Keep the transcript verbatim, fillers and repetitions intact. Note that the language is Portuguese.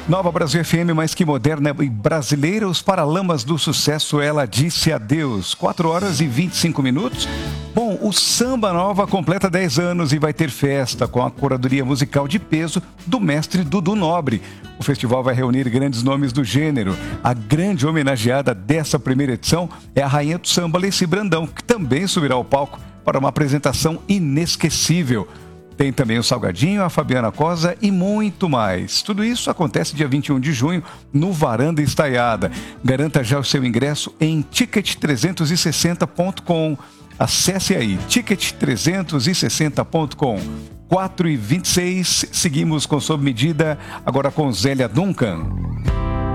Nova Brasil F M, mais que moderna e brasileira, os Paralamas do Sucesso, ela disse adeus. quatro horas e vinte e cinco minutos. Bom, o Samba Nova completa dez anos e vai ter festa com a curadoria musical de peso do mestre Dudu Nobre. O festival vai reunir grandes nomes do gênero. A grande homenageada dessa primeira edição é a rainha do samba, Leci Brandão, que também subirá ao palco para uma apresentação inesquecível. Tem também o Salgadinho, a Fabiana Cosa e muito mais. Tudo isso acontece dia vinte e um de junho no Varanda Estaiada. Garanta já o seu ingresso em ticket trezentos e sessenta ponto com. Acesse aí, ticket trezentos e sessenta ponto com. quatro e vinte e seis, seguimos com Sob Medida, agora com Zélia Duncan.